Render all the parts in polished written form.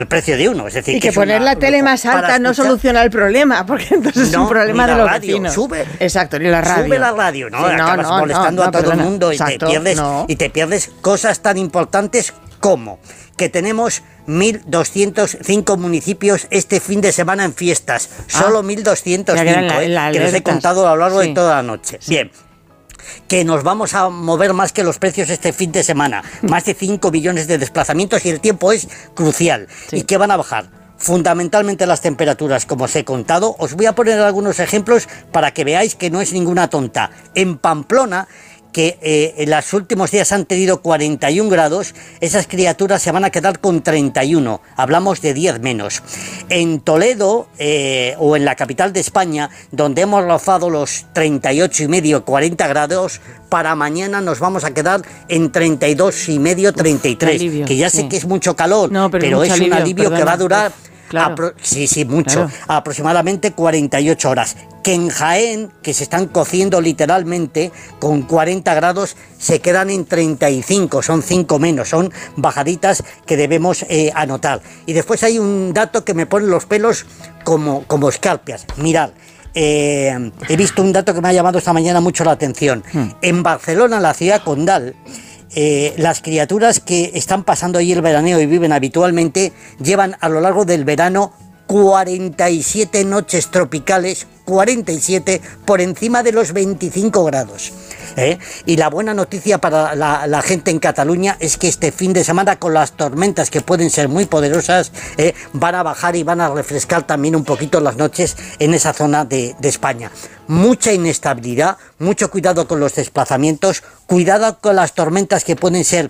el precio de uno, es decir, y que poner la tele más alta no soluciona el problema, porque entonces es un problema de los vecinos. Exacto, ni la radio. Sube la radio, ¿no? Acabas molestando a todo el mundo. Exacto, y te pierdes cosas tan importantes como que tenemos 1.205 municipios este fin de semana en fiestas. Solo 1.205, que les he contado a lo largo de toda la noche. Sí. Bien. Que nos vamos a mover más que los precios este fin de semana. Más de 5 millones de desplazamientos y el tiempo es crucial. Sí. ¿Y qué van a bajar? Fundamentalmente las temperaturas, como os he contado. Os voy a poner algunos ejemplos para que veáis que no es ninguna tonta. En Pamplona, que en los últimos días han tenido 41 grados, esas criaturas se van a quedar con 31, hablamos de 10 menos. En Toledo, o en la capital de España, donde hemos rozado los 38,5, 40 grados, para mañana nos vamos a quedar en 32,5, 33, alivio, que ya sé que es mucho calor, pero es un alivio que va a durar... Claro. Mucho. Claro. Aproximadamente 48 horas. Que en Jaén, que se están cociendo literalmente, con 40 grados, se quedan en 35, son 5 menos, son bajaditas que debemos anotar. Y después hay un dato que me pone los pelos como escarpias. Mirad. He visto un dato que me ha llamado esta mañana mucho la atención. En Barcelona, la ciudad condal, las criaturas que están pasando allí el veraneo y viven habitualmente llevan a lo largo del verano 47 noches tropicales, 47 por encima de los 25 grados. Y la buena noticia para la gente en Cataluña es que este fin de semana, con las tormentas que pueden ser muy poderosas, van a bajar y van a refrescar también un poquito las noches en esa zona de España. Mucha inestabilidad, mucho cuidado con los desplazamientos, cuidado con las tormentas que pueden ser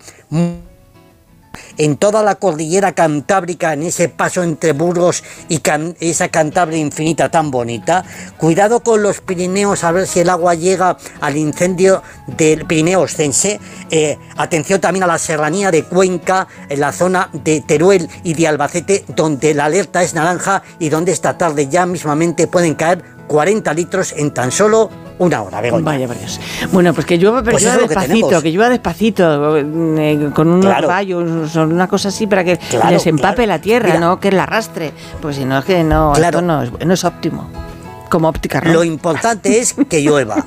en toda la cordillera cantábrica, en ese paso entre Burgos y esa Cantabria infinita tan bonita. Cuidado con los Pirineos, a ver si el agua llega al incendio del Pirineo Ostense. Atención también a la serranía de Cuenca, en la zona de Teruel y de Albacete, donde la alerta es naranja y donde esta tarde ya mismamente pueden caer 40 litros en tan solo una hora, Begoña. Vaya, varios. Bueno, pues que llueva, pero que llueva despacito, con unos rayos, una cosa así, para que les empape la tierra, mira, no que la arrastre. Pues si no, es que no, esto no es óptimo. Como Óptica Roma. Lo importante es que llueva.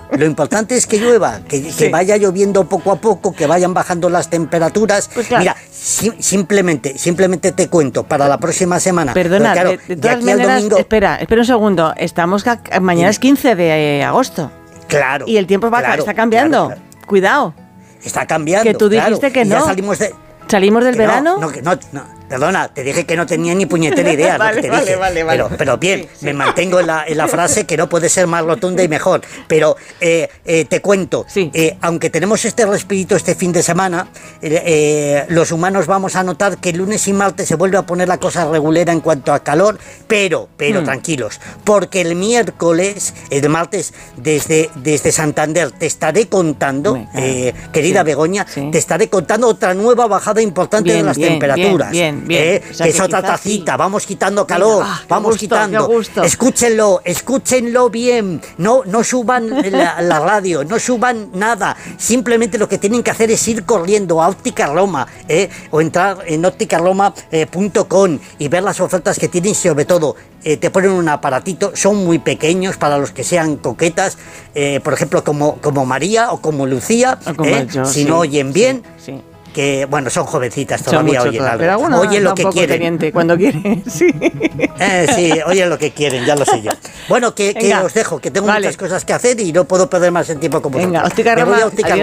Que vaya lloviendo poco a poco, que vayan bajando las temperaturas. Pues claro. Mira, simplemente te cuento, para la próxima semana. Perdona, claro, de todas maneras, domingo... espera un segundo. Mañana es 15 de agosto. Claro. Y el tiempo está cambiando. Claro. Cuidado. Está cambiando. Que tú dijiste que no. Ya ¿Salimos del verano? No, perdona, te dije que no tenía ni puñetera idea. Vale. Pero bien, sí. Me mantengo en la frase, que no puede ser más rotunda y mejor. Pero te cuento, aunque tenemos este respirito este fin de semana, los humanos vamos a notar que el lunes y martes se vuelve a poner la cosa regulera en cuanto a calor, pero tranquilos, porque el martes, desde Santander, te estaré contando, querida Begoña, te estaré contando otra nueva bajada importante de las temperaturas. Bien. Que es otra tacita, vamos quitando calor, quitando. Escúchenlo bien. No suban la radio, no suban nada. Simplemente lo que tienen que hacer es ir corriendo a Óptica Roma, o entrar en ópticaroma.com y ver las ofertas que tienen. Sobre todo, te ponen un aparatito, son muy pequeños para los que sean coquetas, por ejemplo, como María o como Lucía, si no oyen bien. Sí. Que, bueno, son jovencitas todavía, oyen algo. Pero bueno, oyen lo que quieren. Teniente, cuando quieren, sí. Oyen lo que quieren, ya lo sé yo. Bueno, que os dejo, que tengo muchas cosas que hacer y no puedo perder más el tiempo con vosotros. Venga, Óptica Roma. Me voy a Óptica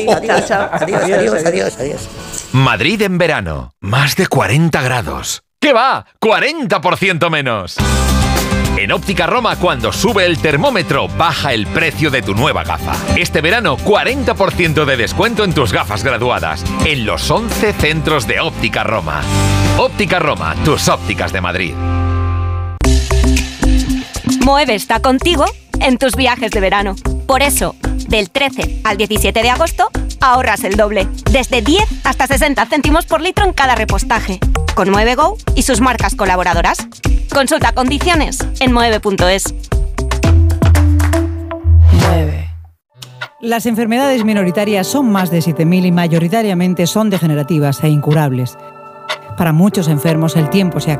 Roma. Adiós. Madrid en verano, más de 40 grados. ¿Qué va? ¡40% menos! En Óptica Roma, cuando sube el termómetro, baja el precio de tu nueva gafa. Este verano, 40% de descuento en tus gafas graduadas, en los 11 centros de Óptica Roma. Óptica Roma, tus ópticas de Madrid. Moeve está contigo en tus viajes de verano. Por eso, del 13 al 17 de agosto, ahorras el doble. Desde 10 hasta 60 céntimos por litro en cada repostaje. Con Mueve.go y sus marcas colaboradoras. Consulta condiciones en mueve.es. Las enfermedades minoritarias son más de 7.000 y mayoritariamente son degenerativas e incurables. Para muchos enfermos el tiempo se acaba.